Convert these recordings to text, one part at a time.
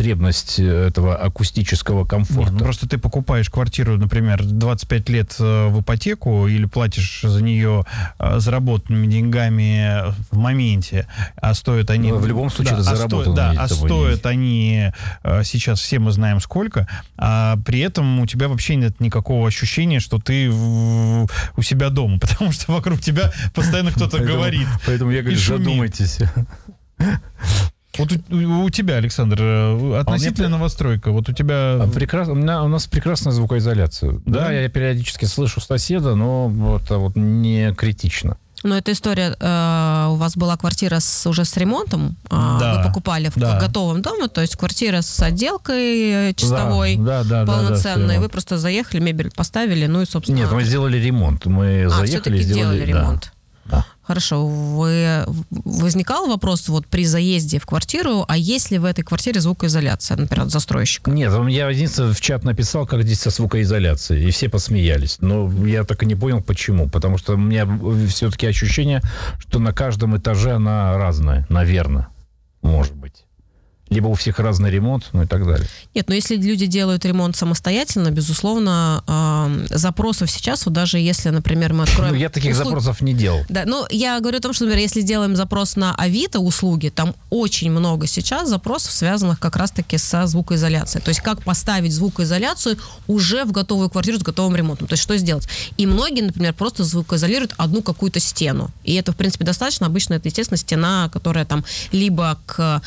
потребность этого акустического комфорта. Нет, просто ты покупаешь квартиру, например, 25 лет в ипотеку или платишь за нее заработанными деньгами в моменте, а стоят они... В любом случае, это заработанные. Стоят они сейчас, все мы знаем сколько, а при этом у тебя вообще нет никакого ощущения, что ты у себя дома, потому что вокруг тебя постоянно кто-то говорит. Поэтому я говорю, задумайтесь. Вот у тебя, Александр, относительно новостройка, вот у тебя... У нас прекрасная звукоизоляция. Да, я периодически слышу соседа, но это вот не критично. Но эта история, у вас была квартира уже с ремонтом, вы покупали в готовом доме, то есть квартира с отделкой чистовой, полноценной, вы просто заехали, мебель поставили, ну и, собственно... Нет, мы сделали ремонт, мы заехали и сделали ремонт. Да. Хорошо. Возникал вопрос вот при заезде в квартиру, а есть ли в этой квартире звукоизоляция, например, от застройщика? Нет, я единственное в чат написал, как здесь со звукоизоляцией, и все посмеялись. Но я так и не понял, почему. Потому что у меня все-таки ощущение, что на каждом этаже она разная, наверное, может быть. Либо у всех разный ремонт, ну и так далее. Нет, но если люди делают ремонт самостоятельно, безусловно, запросов сейчас, вот даже если, например, мы откроем... Ну, я таких запросов не делал. Да, ну, я говорю о том, что, например, если делаем запрос на Авито услуги, там очень много сейчас запросов, связанных как раз-таки со звукоизоляцией. То есть, как поставить звукоизоляцию уже в готовую квартиру с готовым ремонтом. То есть, что сделать? И многие, например, просто звукоизолируют одну какую-то стену. И это, в принципе, достаточно. Обычно это, естественно, стена, которая там либо к...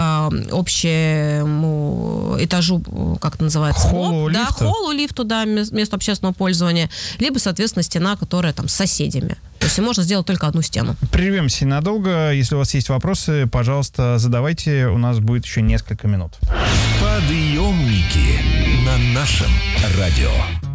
общему этажу, как это называется? Холлу лифта. Холлу лифту, да, место общественного пользования, либо, соответственно, стена, которая там с соседями. То есть можно сделать только одну стену. Прервемся ненадолго. Если у вас есть вопросы, пожалуйста, задавайте. У нас будет еще несколько минут. Подъемники на нашем радио.